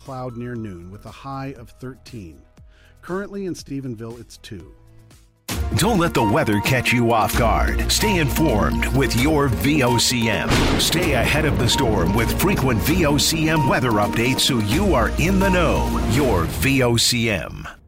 cloud near noon with a high of 13. Currently in Stephenville, it's 2. Don't let the weather catch you off guard. Stay informed with your VOCM. Stay ahead of the storm with frequent VOCM weather updates so you are in the know. Your VOCM.